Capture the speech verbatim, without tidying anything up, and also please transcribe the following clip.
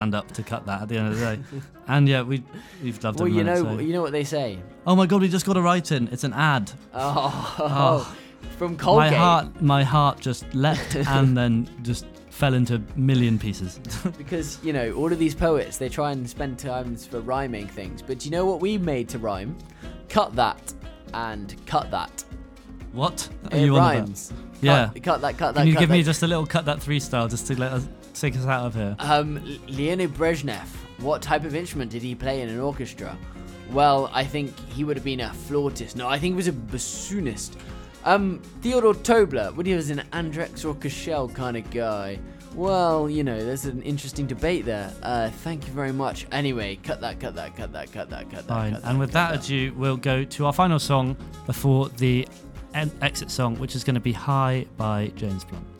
stand up to cut that at the end of the day. And yeah, we we've loved it. Well, you know, so. you know what they say. Oh my God, we just got a write in. It's an ad. Oh, Oh. from Colgate. My heart, my heart just leapt and then just fell into a million pieces. Because, you know, all of these poets, they try and spend times for rhyming things. But do you know what we made to rhyme? Cut that and cut that. What? Are It you on about? rhymes. Yeah. Cut, cut that, cut that, Can you cut give that. me just a little cut that three style just to let us take us out of here? Um, Leonid Brezhnev, what type of instrument did he play in an orchestra? Well, I think he would have been a flautist. No, I think he was a bassoonist. Um, Theodor Tobler, what he was an Andrex or Cashel kind of guy. Well, you know, there's an interesting debate there. Uh, thank you very much. Anyway, cut that, cut that, cut that, cut that, cut that. Fine. Cut that And with cut that adieu, we'll go to our final song before the en- exit song, which is going to be High by James Blunt.